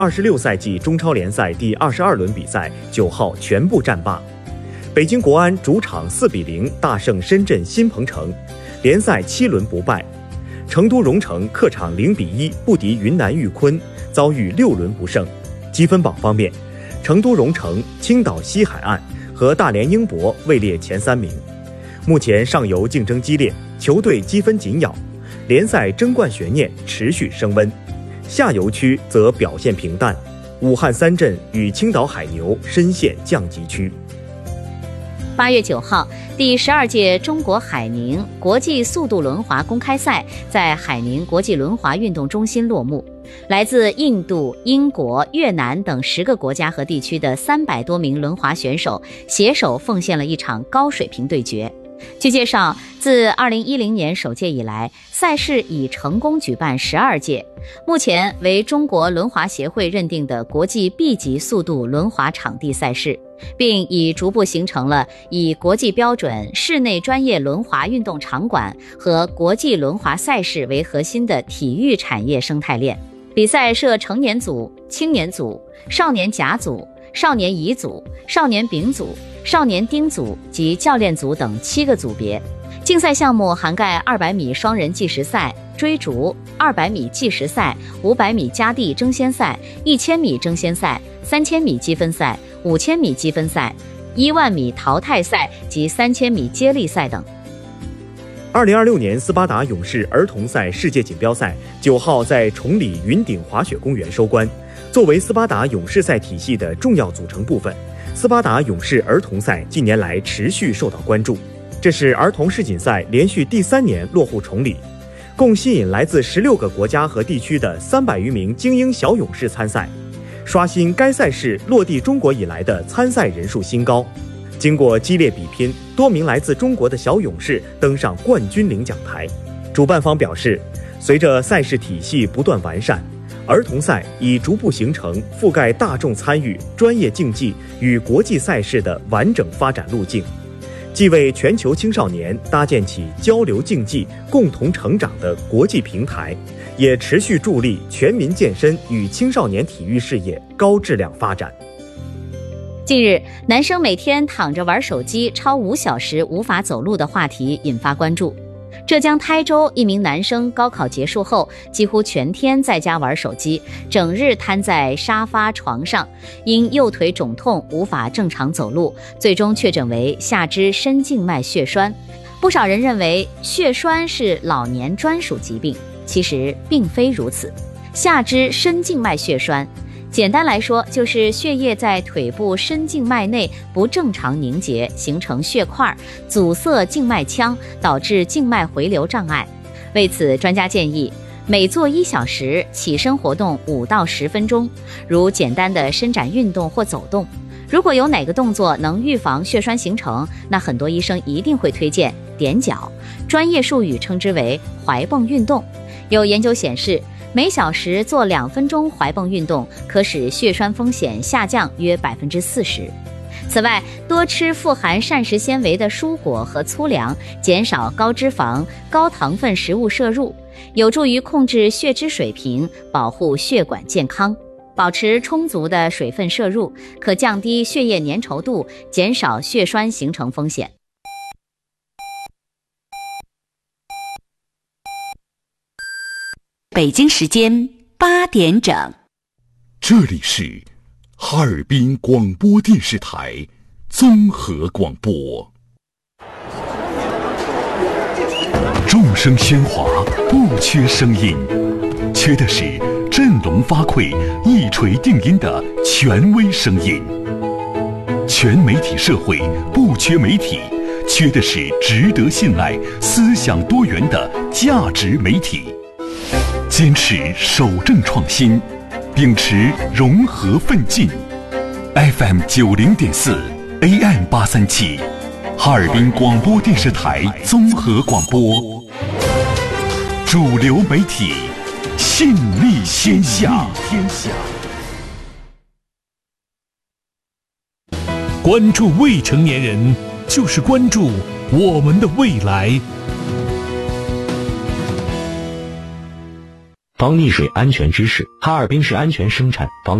26赛季中超联赛第22轮比赛9号全部战罢，北京国安主场4比0大胜深圳新鹏城，联赛7轮不败。成都蓉城客场0比1不敌云南玉坤，遭遇6轮不胜。积分榜方面，成都蓉城、青岛西海岸和大连英博位列前3名。目前上游竞争激烈，球队积分紧咬，联赛争冠悬念持续升温。下游区则表现平淡，武汉三镇与青岛海牛深陷降级区。 8月9号，第12届中国海宁国际速度轮滑公开赛在海宁国际轮滑运动中心落幕。来自印度、英国、越南等10个国家和地区的300多名轮滑选手携手奉献了一场高水平对决。据介绍，自2010年首届以来，赛事已成功举办12届，目前为中国轮滑协会认定的国际 B 级速度轮滑场地赛事，并已逐步形成了以国际标准室内专业轮滑运动场馆和国际轮滑赛事为核心的体育产业生态链。比赛设成年组、青年组、少年甲组、少年乙组、少年丙组、少年丁组及教练组等7个组别。竞赛项目涵盖200米双人计时赛、追逐、200米计时赛、500米夹地争先赛、1000米争先赛、3000米积分赛、5000米积分赛、10000米淘汰赛及3000米接力赛等。 2026年斯巴达勇士儿童赛世界锦标赛9号在崇礼云顶滑雪公园收官。作为斯巴达勇士赛体系的重要组成部分，斯巴达勇士儿童赛近年来持续受到关注。这是儿童世锦赛连续第3年落户崇礼，共吸引来自16个国家和地区的300余名精英小勇士参赛，刷新该赛事落地中国以来的参赛人数新高。经过激烈比拼，多名来自中国的小勇士登上冠军领奖台。主办方表示，随着赛事体系不断完善，儿童赛已逐步形成覆盖大众参与、专业竞技与国际赛事的完整发展路径，既为全球青少年搭建起交流竞技、共同成长的国际平台，也持续助力全民健身与青少年体育事业高质量发展。 近日，男生每天躺着玩手机超5小时无法走路的话题引发关注。浙江台州一名男生高考结束后几乎全天在家玩手机，整日瘫在沙发床上，因右腿肿痛无法正常走路，最终确诊为下肢深静脉血栓。不少人认为血栓是老年专属疾病，其实并非如此。下肢深静脉血栓简单来说，就是血液在腿部深静脉内不正常凝结，形成血块，阻塞静脉腔，导致静脉回流障碍。为此，专家建议每做1小时起身活动5到10分钟，如简单的伸展运动或走动。如果有哪个动作能预防血栓形成，那很多医生一定会推荐踮脚，专业术语称之为踝泵运动。有研究显示，每小时做2分钟踝泵运动，可使血栓风险下降约40%。此外，多吃富含膳食纤维的蔬果和粗粮，减少高脂肪、高糖分食物摄入，有助于控制血脂水平，保护血管健康。保持充足的水分摄入，可降低血液粘稠度，减少血栓形成风险。 北京时间8点整， 这里是哈尔滨广播电视台综合广播。众声喧哗，不缺声音，缺的是振聋发聩、一锤定音的权威声音。全媒体社会不缺媒体，缺的是值得信赖、思想多元的价值媒体。坚持守正创新，秉持融合奋进。FM 90.4 AM 837，哈尔滨广播电视台综合广播，主流媒体，信力天下。 关注未成年人，就是关注我们的未来。 防溺水安全知识：哈尔滨市安全生产防